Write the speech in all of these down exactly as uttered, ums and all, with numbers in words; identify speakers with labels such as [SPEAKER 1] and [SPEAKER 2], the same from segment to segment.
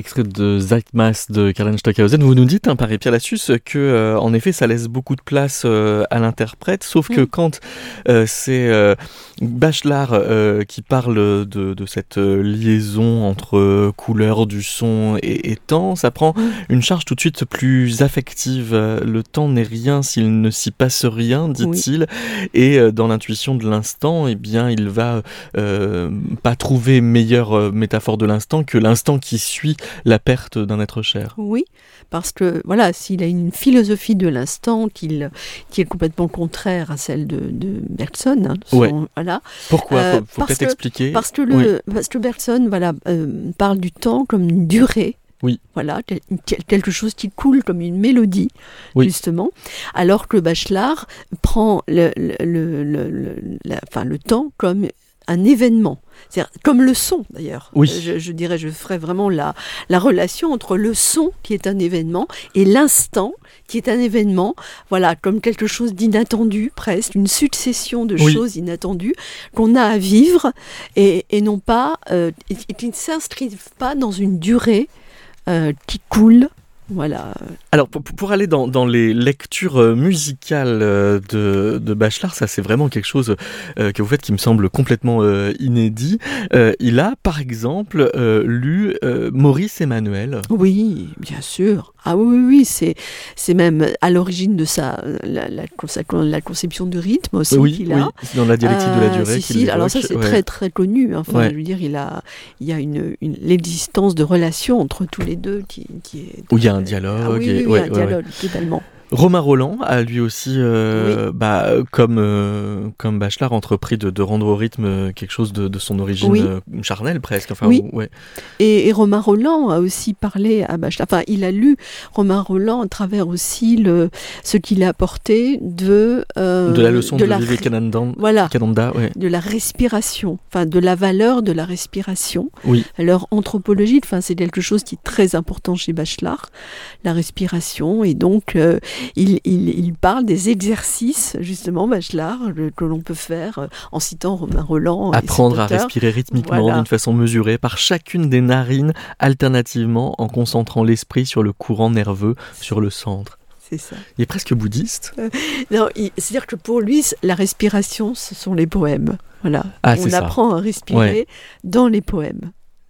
[SPEAKER 1] extrait de Zeitmaß de Karl-Heinz Stockhausen. Vous nous dites, hein, par Pierre Lassus, que euh, en effet, ça laisse beaucoup de place euh, à l'interprète, sauf que mmh. quand euh, c'est euh, Bachelard euh, qui parle de, de cette liaison entre couleur du son et, et temps, ça prend mmh. une charge tout de suite plus affective. Le temps n'est rien s'il ne s'y passe rien, dit-il, oui. et euh, dans l'intuition de l'instant, eh bien, il va euh, pas trouver meilleure euh, métaphore de l'instant que l'instant qui suit la perte d'un être cher.
[SPEAKER 2] Oui, parce que voilà, s'il a une philosophie de l'instant qu'il, qui est complètement contraire à celle de, de Bergson, hein, son,
[SPEAKER 1] ouais.
[SPEAKER 2] voilà.
[SPEAKER 1] Pourquoi euh, faut, faut peut-être
[SPEAKER 2] que,
[SPEAKER 1] expliquer.
[SPEAKER 2] Parce que, le, oui. parce que Bergson voilà, euh, parle du temps comme une durée.
[SPEAKER 1] Oui.
[SPEAKER 2] Voilà, quelque chose qui coule comme une mélodie, oui. justement, alors que Bachelard prend le, le, le, le, la, enfin, le temps comme un événement. C'est-à-dire, comme le son d'ailleurs.
[SPEAKER 1] Oui.
[SPEAKER 2] Je, je dirais, je ferais vraiment la, la relation entre le son qui est un événement et l'instant qui est un événement, voilà, comme quelque chose d'inattendu presque, une succession de oui. choses inattendues qu'on a à vivre et, et non pas, euh, et, et qui ne s'inscrivent pas dans une durée euh, qui coule. Voilà.
[SPEAKER 1] Alors, pour, pour aller dans, dans les lectures musicales de, de Bachelard, ça c'est vraiment quelque chose euh, que vous faites qui me semble complètement euh, inédit. Euh, il a, par exemple, euh, lu euh, Maurice Emmanuel.
[SPEAKER 2] Oui, bien sûr. Ah oui, oui, oui, c'est, c'est même à l'origine de sa, la, la, sa, la conception du rythme aussi
[SPEAKER 1] oui,
[SPEAKER 2] qu'il
[SPEAKER 1] oui.
[SPEAKER 2] a.
[SPEAKER 1] C'est dans la dialectique euh, de la durée
[SPEAKER 2] si,
[SPEAKER 1] qu'il
[SPEAKER 2] si, alors ça c'est
[SPEAKER 1] ouais.
[SPEAKER 2] très très connu. Enfin,
[SPEAKER 1] ouais.
[SPEAKER 2] je veux dire, il a, il y a une, une l'existence de relations entre tous les deux qui, qui est.
[SPEAKER 1] Où il y a un dialogue.
[SPEAKER 2] Ah, oui, oui, oui,
[SPEAKER 1] ouais,
[SPEAKER 2] un
[SPEAKER 1] ouais,
[SPEAKER 2] dialogue
[SPEAKER 1] ouais.
[SPEAKER 2] totalement.
[SPEAKER 1] Romain Rolland a lui aussi, euh,
[SPEAKER 2] oui.
[SPEAKER 1] bah, comme, euh, comme Bachelard, entrepris de, de rendre au rythme quelque chose de, de son origine
[SPEAKER 2] oui.
[SPEAKER 1] euh, charnelle presque. Enfin,
[SPEAKER 2] oui.
[SPEAKER 1] ouais.
[SPEAKER 2] et, et Romain Rolland a aussi parlé à Bachelard. Enfin, il a lu Romain Rolland à travers aussi le, ce qu'il a apporté de... Euh,
[SPEAKER 1] de la leçon de,
[SPEAKER 2] de
[SPEAKER 1] Vivek Cananda.
[SPEAKER 2] Voilà,
[SPEAKER 1] Cananda, ouais.
[SPEAKER 2] de la respiration, enfin de la valeur de la respiration.
[SPEAKER 1] Oui.
[SPEAKER 2] Alors, anthropologie, enfin, c'est quelque chose qui est très important chez Bachelard, la respiration, et donc... Euh, Il, il, il parle des exercices, justement, Bachelard, le, que l'on peut faire euh, en citant Romain Rolland.
[SPEAKER 1] Apprendre à respirer rythmiquement voilà. d'une façon mesurée par chacune des narines, alternativement en concentrant l'esprit sur le courant nerveux, sur le centre.
[SPEAKER 2] C'est ça.
[SPEAKER 1] Il est presque bouddhiste.
[SPEAKER 2] Euh, non, il, c'est-à-dire que pour lui, la respiration, ce sont les poèmes. Voilà.
[SPEAKER 1] Ah,
[SPEAKER 2] On apprend
[SPEAKER 1] ça.
[SPEAKER 2] à respirer ouais. dans les poèmes.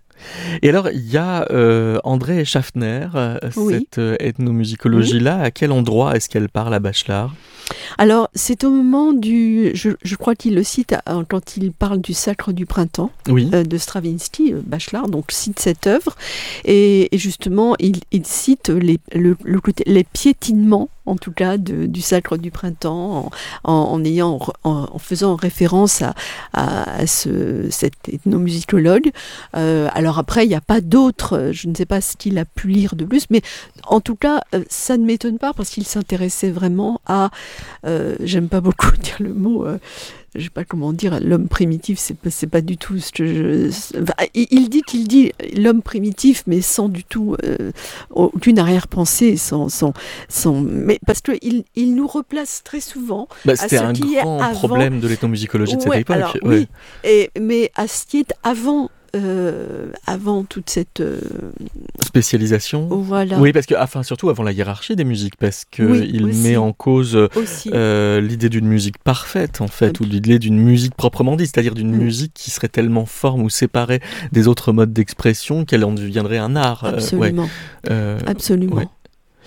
[SPEAKER 1] Et alors, il y a euh, André Schaffner, euh,
[SPEAKER 2] oui.
[SPEAKER 1] cette euh, ethnomusicologie-là.
[SPEAKER 2] Oui.
[SPEAKER 1] À quel endroit est-ce qu'elle parle à Bachelard ?
[SPEAKER 2] Alors, c'est au moment du... Je, je crois qu'il le cite à, quand il parle du Sacre du Printemps
[SPEAKER 1] oui.
[SPEAKER 2] euh, de Stravinsky, Bachelard, donc cite cette œuvre. Et, et justement, il, il cite les, le, le côté, les piétinements, en tout cas, de, du Sacre du Printemps, en, en, en, ayant, en, en faisant référence à, à, à ce, cet ethnomusicologue. Euh, alors après, il n'y a pas d'autres, je ne sais pas ce qu'il a pu lire de plus, mais en tout cas, ça ne m'étonne pas parce qu'il s'intéressait vraiment à... Euh, j'aime pas beaucoup dire le mot... Euh, je sais pas comment dire, l'homme primitif, c'est pas, c'est pas du tout ce que je... Enfin, il dit qu'il dit l'homme primitif, mais sans du tout, euh, aucune arrière-pensée, sans, sans, sans, mais parce qu'il il nous replace très souvent
[SPEAKER 1] bah,
[SPEAKER 2] à ce
[SPEAKER 1] un
[SPEAKER 2] qui est avant...
[SPEAKER 1] C'était un grand problème de l'ethnomusicologie de cette
[SPEAKER 2] ouais,
[SPEAKER 1] époque.
[SPEAKER 2] Alors,
[SPEAKER 1] ouais.
[SPEAKER 2] Oui, et, mais à ce qui est avant... Euh, avant toute cette euh...
[SPEAKER 1] spécialisation.
[SPEAKER 2] Voilà.
[SPEAKER 1] Oui, parce que, enfin, surtout avant la hiérarchie des musiques, parce qu'il
[SPEAKER 2] oui,
[SPEAKER 1] met en cause euh, l'idée d'une musique parfaite, en fait, oui. ou l'idée d'une musique proprement dite, c'est-à-dire d'une oui. musique qui serait tellement forme ou séparée des autres modes d'expression qu'elle en deviendrait un art.
[SPEAKER 2] Absolument.
[SPEAKER 1] Euh, ouais. euh,
[SPEAKER 2] Absolument.
[SPEAKER 1] Ouais.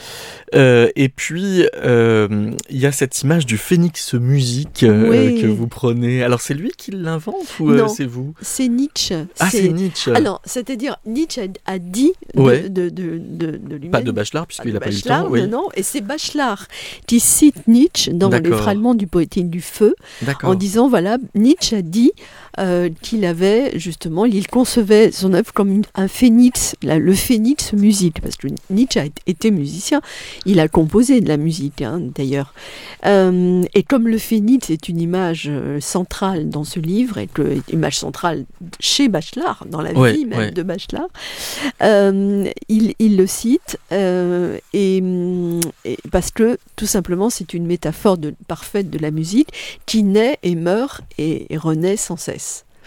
[SPEAKER 1] Euh, et puis, il euh, y a cette image du phénix musique euh,
[SPEAKER 2] oui.
[SPEAKER 1] que vous prenez. Alors, c'est lui qui l'invente ou
[SPEAKER 2] non,
[SPEAKER 1] euh, c'est vous ?
[SPEAKER 2] C'est Nietzsche.
[SPEAKER 1] Ah, c'est, c'est Nietzsche.
[SPEAKER 2] Alors, c'est-à-dire, Nietzsche a, a dit de,
[SPEAKER 1] ouais.
[SPEAKER 2] de, de, de, de lui-même...
[SPEAKER 1] Pas de Bachelard, puisqu'il n'a pas eu le temps.
[SPEAKER 2] Oui. Non, non, et c'est Bachelard qui cite Nietzsche dans
[SPEAKER 1] D'accord.
[SPEAKER 2] les fragments du Poétique du Feu,
[SPEAKER 1] D'accord.
[SPEAKER 2] en disant, voilà, Nietzsche a dit euh, qu'il avait, justement, il concevait son œuvre comme une, un phénix, la, le phénix musique, parce que Nietzsche a été musicien, il a composé de la musique, hein, d'ailleurs. Euh, et comme le phénix est une image euh, centrale dans ce livre, et que une image centrale chez Bachelard, dans la
[SPEAKER 1] ouais,
[SPEAKER 2] vie même
[SPEAKER 1] ouais.
[SPEAKER 2] de Bachelard, euh, il, il le cite, euh, et, et parce que, tout simplement, c'est une métaphore de, parfaite de la musique qui naît et meurt et, et renaît sans cesse.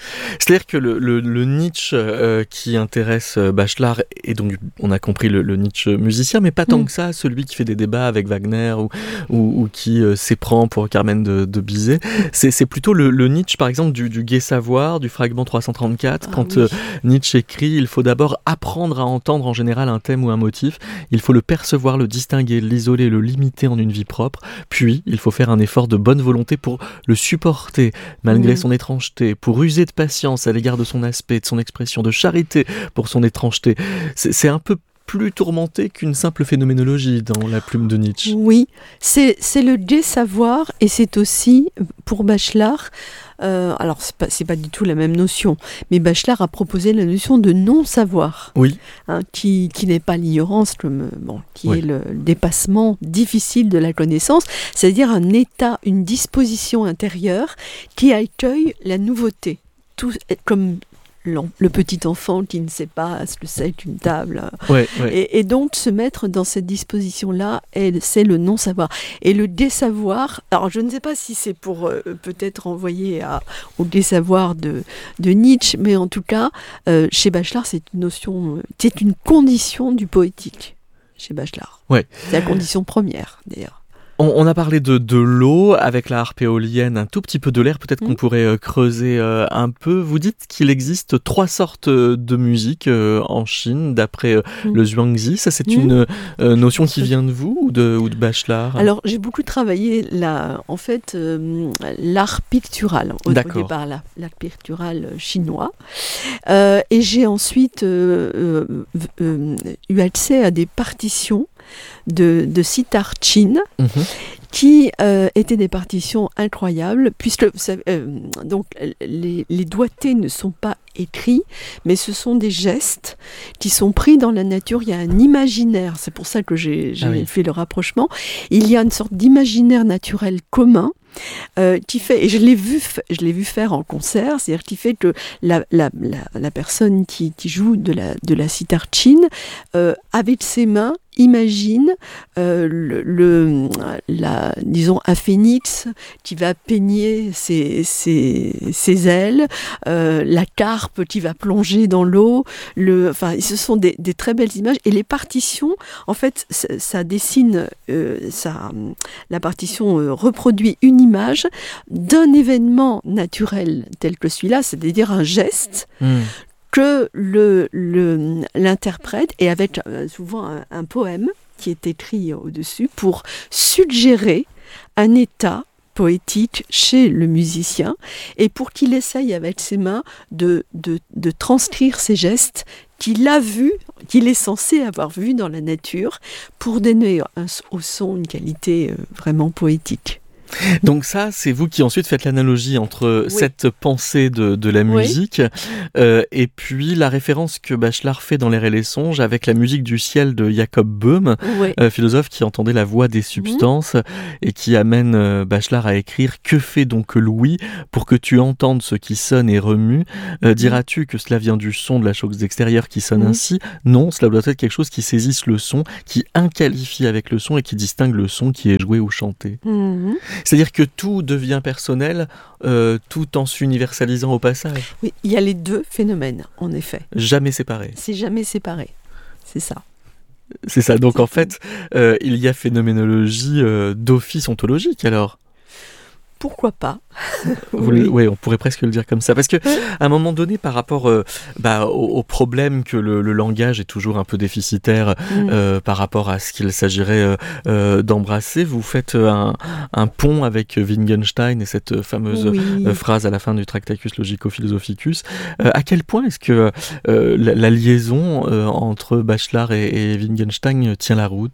[SPEAKER 1] C'est-à-dire que le, le, le Nietzsche euh, qui intéresse Bachelard, et donc on a compris le, le Nietzsche musicien, mais pas tant mmh. que ça, celui qui fait des débats avec Wagner ou, ou, ou qui euh, s'éprend pour Carmen de, de Bizet, c'est, c'est plutôt le, le Nietzsche par exemple du, du Gai Savoir, du fragment trois cent trente-quatre, ah, quand oui. euh, Nietzsche écrit, il faut d'abord apprendre à entendre en général un thème ou un motif, il faut le percevoir, le distinguer, l'isoler, le limiter en une vie propre, puis il faut faire un effort de bonne volonté pour le supporter, malgré mmh. son étrangeté, pour user de patience à l'égard de son aspect, de son expression, de charité pour son étrangeté. C'est, c'est un peu plus tourmenté qu'une simple phénoménologie dans la plume de Nietzsche.
[SPEAKER 2] Oui, c'est, c'est le gai savoir et c'est aussi, pour Bachelard, euh, alors c'est pas, c'est pas du tout la même notion, mais Bachelard a proposé la notion de non-savoir,
[SPEAKER 1] oui.
[SPEAKER 2] hein, qui, qui n'est pas l'ignorance, le, bon, qui oui. est le, le dépassement difficile de la connaissance, c'est-à-dire un état, une disposition intérieure qui accueille la nouveauté. Tout, comme le petit enfant qui ne sait pas ce que c'est qu'une table.
[SPEAKER 1] Ouais, ouais.
[SPEAKER 2] Et, et donc, se mettre dans cette disposition-là, c'est le non-savoir. Et le désavoir, alors je ne sais pas si c'est pour euh, peut-être envoyer à, au désavoir de, de Nietzsche, mais en tout cas, euh, chez Bachelard, c'est une notion, c'est une condition du poétique, chez Bachelard.
[SPEAKER 1] Ouais.
[SPEAKER 2] C'est la condition première, d'ailleurs.
[SPEAKER 1] On a parlé de, de l'eau, avec la harpe éolienne, un tout petit peu de l'air, peut-être mmh. qu'on pourrait euh, creuser euh, un peu. Vous dites qu'il existe trois sortes de musique euh, en Chine, d'après euh, mmh. le Zhuangzi. Ça, c'est mmh. une euh, notion qui vient de vous ou de, ou de Bachelard ?
[SPEAKER 2] Alors, j'ai beaucoup travaillé la, en fait, euh, l'art pictural, au, au départ, la, l'art pictural chinois. Euh, et j'ai ensuite euh, euh, euh, eu accès à des partitions de, de sitar chin, mmh. qui euh, étaient des partitions incroyables, puisque vous savez, euh, donc, les, les doigtés ne sont pas écrits, mais ce sont des gestes qui sont pris dans la nature. Il y a un imaginaire, c'est pour ça que j'ai, j'ai ah oui. fait le rapprochement. Il y a une sorte d'imaginaire naturel commun, Euh, qui fait, et je l'ai vu, je l'ai vu faire en concert, c'est-à-dire qui fait que la, la, la, la personne qui, qui joue de la, de la sitar chin, euh, avec ses mains, imagine euh, le, le, la, disons, un phénix qui va peigner ses, ses, ses ailes, euh, la carpe qui va plonger dans l'eau, le, enfin, ce sont des, des très belles images, et les partitions, en fait, ça, ça dessine, euh, ça, la partition euh, reproduit une image d'un événement naturel tel que celui-là, c'est-à-dire un geste, mmh. que le, le, l'interprète, et avec euh, souvent un, un poème qui est écrit au-dessus, pour suggérer un état poétique chez le musicien, et pour qu'il essaye avec ses mains de, de, de transcrire ces gestes qu'il a vus, qu'il est censé avoir vus dans la nature, pour donner un, au son une qualité euh, vraiment poétique.
[SPEAKER 1] Donc ça, c'est vous qui ensuite faites l'analogie entre oui. cette pensée de, de la musique oui. euh, et puis la référence que Bachelard fait dans L'air et les songes avec la musique du ciel de Jacob Böhm, oui. euh, philosophe qui entendait la voix des substances mmh. et qui amène euh, Bachelard à écrire « Que fait donc l'ouïe pour que tu entendes ce qui sonne et remue euh, Diras-tu que cela vient du son de la chose extérieure qui sonne mmh. ainsi ? Non, cela doit être quelque chose qui saisisse le son, qui inqualifie avec le son et qui distingue le son qui est joué ou chanté. Mmh. » C'est-à-dire que tout devient personnel euh, tout en s'universalisant au passage.
[SPEAKER 2] Oui, il y a les deux phénomènes, en effet.
[SPEAKER 1] Jamais séparés.
[SPEAKER 2] C'est jamais séparé, c'est ça.
[SPEAKER 1] C'est ça, donc c'est en fait, euh, il y a phénoménologie euh, d'office ontologique alors.
[SPEAKER 2] Pourquoi pas ?
[SPEAKER 1] Oui, ouais, on pourrait presque le dire comme ça. Parce qu'à un moment donné, par rapport euh, bah, au, au problème que le, le langage est toujours un peu déficitaire mm. euh, par rapport à ce qu'il s'agirait euh, euh, d'embrasser, vous faites un, un pont avec Wittgenstein et cette fameuse oui. euh, phrase à la fin du Tractatus Logico-Philosophicus. Euh, à quel point est-ce que euh, la, la liaison euh, entre Bachelard et, et Wittgenstein tient la route ?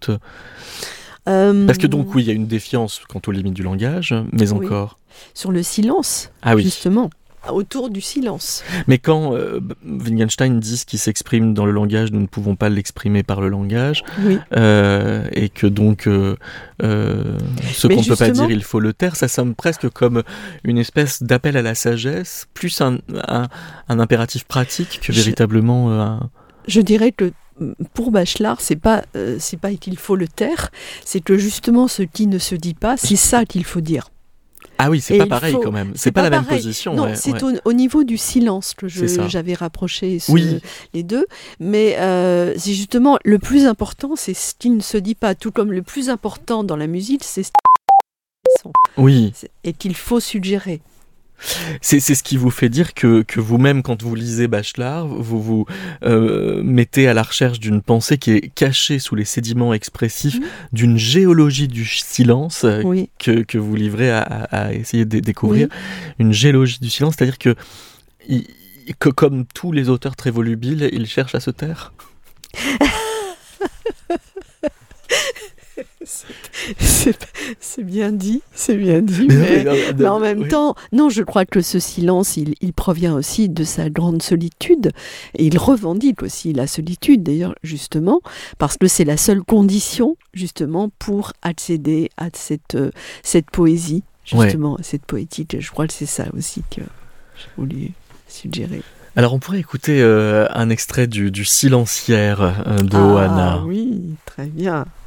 [SPEAKER 1] Parce que donc oui, il y a une défiance quant aux limites du langage, mais oui. encore...
[SPEAKER 2] Sur le silence, ah oui. justement, autour du silence.
[SPEAKER 1] Mais quand euh, Wittgenstein dit ce qui s'exprime dans le langage, nous ne pouvons pas l'exprimer par le langage, oui. euh, et que donc euh, euh, ce mais qu'on ne peut pas dire, il faut le taire, ça sonne presque comme une espèce d'appel à la sagesse, plus un, un, un impératif pratique que je, véritablement... Euh, un...
[SPEAKER 2] Je dirais que pour Bachelard, c'est pas, euh, c'est pas qu'il faut le taire, c'est que justement ce qui ne se dit pas, c'est ça qu'il faut dire.
[SPEAKER 1] Ah oui, c'est
[SPEAKER 2] Et
[SPEAKER 1] pas
[SPEAKER 2] il
[SPEAKER 1] pareil
[SPEAKER 2] faut-
[SPEAKER 1] quand même. C'est,
[SPEAKER 2] c'est
[SPEAKER 1] pas,
[SPEAKER 2] pas
[SPEAKER 1] la même
[SPEAKER 2] pareil.
[SPEAKER 1] position.
[SPEAKER 2] Non,
[SPEAKER 1] ouais,
[SPEAKER 2] c'est
[SPEAKER 1] ouais.
[SPEAKER 2] au, au niveau du silence que je-
[SPEAKER 1] C'est ça.
[SPEAKER 2] j'avais rapproché ce-
[SPEAKER 1] Oui.
[SPEAKER 2] les deux. Mais euh, c'est justement le plus important, c'est ce qui ne se dit pas. Tout comme le plus important dans la musique, c'est ce qui sont.
[SPEAKER 1] Oui.
[SPEAKER 2] C'est- et qu'il faut suggérer.
[SPEAKER 1] C'est, c'est ce qui vous fait dire que, que vous-même, quand vous lisez Bachelard, vous vous euh, mettez à la recherche d'une pensée qui est cachée sous les sédiments expressifs
[SPEAKER 2] Mmh.
[SPEAKER 1] d'une géologie du silence euh,
[SPEAKER 2] Oui.
[SPEAKER 1] que, que vous livrez à, à- à essayer de découvrir.
[SPEAKER 2] Oui.
[SPEAKER 1] Une géologie du silence, c'est-à-dire que, il- que comme tous les auteurs très volubiles, ils cherchent à se taire.
[SPEAKER 2] C'est, c'est bien dit, c'est bien dit.
[SPEAKER 1] Mais
[SPEAKER 2] Mais,
[SPEAKER 1] oui, non,
[SPEAKER 2] mais en
[SPEAKER 1] non,
[SPEAKER 2] même
[SPEAKER 1] oui.
[SPEAKER 2] temps, non, je crois que ce silence, il, il provient aussi de sa grande solitude. Et il revendique aussi la solitude, d'ailleurs, justement, parce que c'est la seule condition, justement, pour accéder à cette, euh, cette poésie, justement, à cette poétique. Je crois que c'est ça aussi que j'ai voulu suggérer.
[SPEAKER 1] Alors on pourrait écouter euh, un extrait du, du Silenciaire euh, de
[SPEAKER 2] Ah
[SPEAKER 1] Ohana.
[SPEAKER 2] oui, très bien.